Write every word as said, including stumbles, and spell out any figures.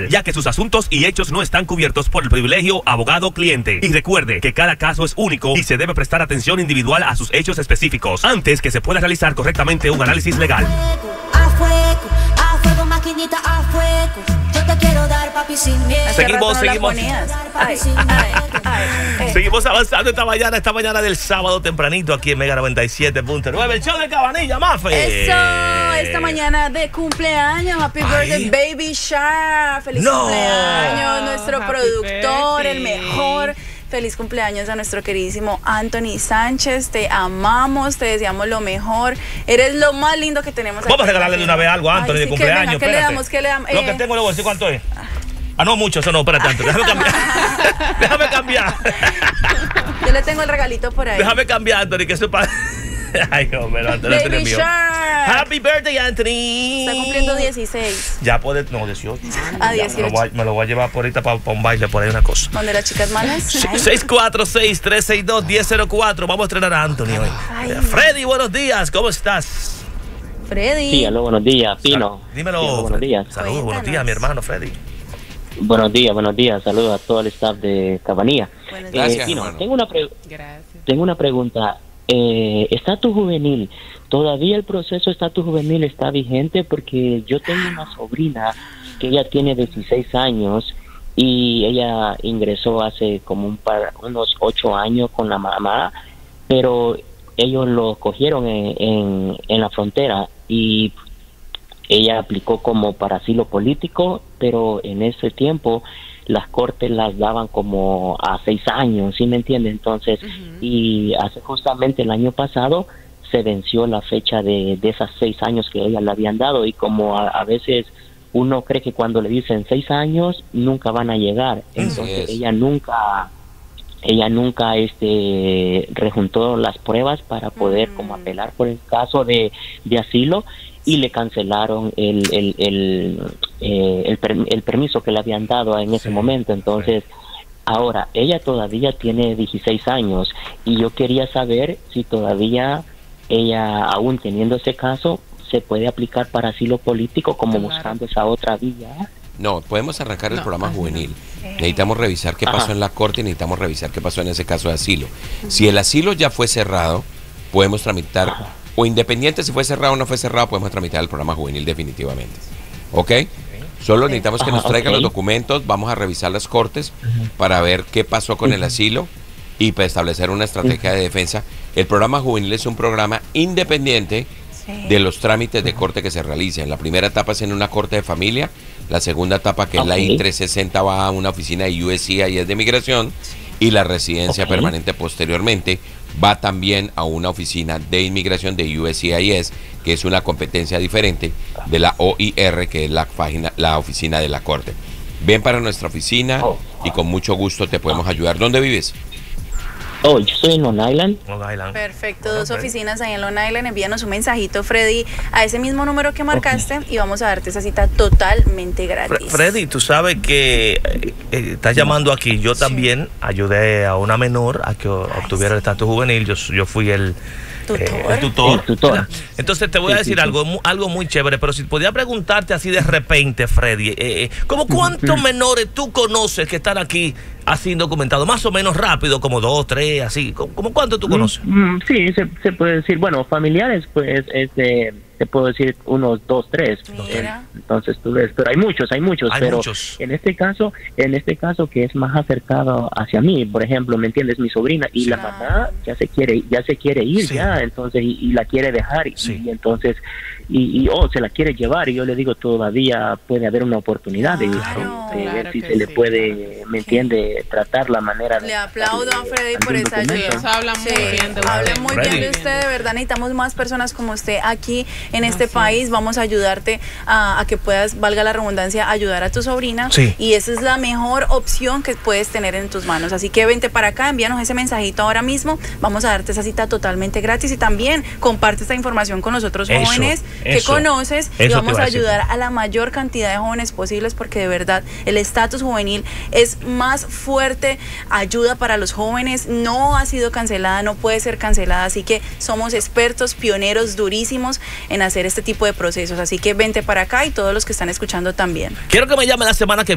personal, ya que sus asuntos y hechos no están cubiertos por el privilegio abogado-cliente. Y recuerde que cada caso es único y se debe prestar atención individual a sus hechos específicos antes que se pueda realizar correctamente un análisis legal. A fuego, a fuego, maquinita, a fuego. Yo te quiero dar, papi, sin miedo. Seguimos, seguimos. Ay, ay, ay, ay. Seguimos avanzando esta mañana, esta mañana del sábado tempranito aquí en Mega noventa y siete punto nueve. El show de Cabanilla, Mafe. Eso, esta mañana de cumpleaños. Happy Ay. birthday, Baby Shark. Feliz No. cumpleaños, nuestro Happy productor, birthday. el mejor. Feliz cumpleaños a nuestro queridísimo Anthony Sánchez. Te amamos, te deseamos lo mejor. Eres lo más lindo que tenemos. Vamos a regalarle de una vez algo a Anthony Ay, de sí, cumpleaños. que venga, ¿qué le espérate. damos? ¿Qué le damos? Lo Eh, que tengo luego, ¿sí cuánto es? Ah, no, mucho, eso no, espérate, Anthony. Déjame cambiar. Déjame cambiar. Yo le tengo el regalito por ahí. Déjame cambiar, Anthony, que eso para. Ay, hombre, no, Anthony, este Baby es mío. Shark. Happy birthday, Anthony. Está cumpliendo dieciséis. Ya puede, no, dieciocho. Ah, Ya, Me lo, dieciocho. voy, a- me lo voy a llevar por ahorita para un baile, por ahí una cosa. ¿Dónde las chicas malas? seis cuatro seis, tres seis dos, uno cero cero cuatro. Vamos a estrenar a Anthony hoy. Ay. Eh, Freddy, buenos días, ¿cómo estás? Freddy. Sí, aló, buenos días, Pino. Sal- Dímelo. Sí, aló, buenos Freddy. días. Saludos, buenos Cuéntanos. días, mi hermano Freddy. Buenos días, buenos días. Saludos a todo el staff de Cabanilla. Buenos Eh, días. Gracias, Pino, hermano. tengo una, pre- Gracias. tengo una pregunta. Eh, estatus juvenil, ¿todavía el proceso estatus juvenil está vigente? Porque yo tengo una sobrina que ella tiene dieciséis años y ella ingresó hace como un par, unos ocho años con la mamá, pero ellos lo cogieron en, en, en la frontera y ella aplicó como para asilo político, pero en ese tiempo las cortes las daban como a seis años, ¿sí me entiende? Entonces, y hace justamente el año pasado se venció la fecha de, de esas seis años que ella le habían dado, y como a, a veces uno cree que cuando le dicen seis años nunca van a llegar, entonces es. ella nunca ella nunca este rejuntó las pruebas para poder Mm. como apelar por el caso de, de asilo, y le cancelaron el el el, eh, el, per- el permiso que le habían dado en ese Sí, momento. Entonces, ahora ella todavía tiene dieciséis años y yo quería saber si todavía ella, aún teniendo ese caso, se puede aplicar para asilo político, como Claro. buscando esa otra vía. No, podemos arrancar el No, programa así juvenil. no. Necesitamos revisar qué pasó Ajá. en la corte y necesitamos revisar qué pasó en ese caso de asilo. Si el asilo ya fue cerrado, podemos tramitar, Ajá. o independiente si fue cerrado o no fue cerrado, podemos tramitar el programa juvenil definitivamente. ¿Ok? Solo necesitamos que Ajá, nos traigan ok. los documentos, vamos a revisar las cortes para ver qué pasó con el asilo y para establecer una estrategia de defensa. El programa juvenil es un programa independiente de los trámites de corte que se realicen. La primera etapa es en una corte de familia, la segunda etapa, que es la Ok. I trescientos sesenta, va a una oficina de U S C I S de migración, y la residencia Ok. permanente posteriormente va también a una oficina de inmigración de U S C I S, que es una competencia diferente de la O I R, que es la, página, la oficina de la corte. Ven para nuestra oficina Oh. y con mucho gusto te podemos ayudar. ¿Dónde vives? Oh, yo estoy en Long Island. Long Island. Perfecto, Bueno, dos Freddy. oficinas ahí en Long Island. Envíanos un mensajito, Freddy, a ese mismo número que marcaste y vamos a darte esa cita totalmente Fre- gratis. Freddy, tú sabes que eh, eh, estás llamando aquí. Yo también ayudé a una menor a que o- obtuviera el estatus juvenil. Yo, yo fui el Tutor. eh, el tutor. El tutor. ¿verdad? Entonces te voy a Sí, decir sí, sí. algo, mu- algo muy chévere, pero si podía preguntarte así de repente, Freddy, eh, eh, ¿cómo cuántos menores tú conoces que están aquí así indocumentados? Más o menos rápido, como dos, tres, así. ¿Cómo, cómo cuántos tú conoces? Mm, mm, sí, se, se puede decir. Bueno, familiares, pues, es de, te puedo decir unos dos, tres. Mira. Entonces tú ves, pero hay muchos, hay muchos. Hay pero muchos. en este caso, en este caso que es más acercado hacia mí, por ejemplo, ¿me entiendes? Mi sobrina y Sí. la mamá ya se quiere, ya se quiere ir Sí. ya, entonces y, y la quiere dejar y, Sí. y entonces y, y oh, se la quiere llevar y yo le digo todavía puede haber una oportunidad de, Claro. de ver Claro si que se le sí. puede, ¿me entiende? Tratar la manera de Le aplaudo a Freddy por algún esa documento. ayuda. Eso habla muy bien de habla usted. muy Freddy. bien de usted, de verdad necesitamos más personas como usted aquí en este Así país. es. Vamos a ayudarte a, a que puedas, valga la redundancia, ayudar a tu sobrina. Sí. Y esa es la mejor opción que puedes tener en tus manos. Así que vente para acá, envíanos ese mensajito ahora mismo. Vamos a darte esa cita totalmente gratis y también comparte esta información con los otros Eso, jóvenes que eso. conoces y Eso te vamos iba a a decir. ayudar a la mayor cantidad de jóvenes posibles porque de verdad el estatus juvenil es más fuerte ayuda para los jóvenes, no ha sido cancelada, no puede ser cancelada, así que somos expertos, pioneros durísimos en hacer este tipo de procesos, así que vente para acá y todos los que están escuchando también. Quiero que me llame la semana que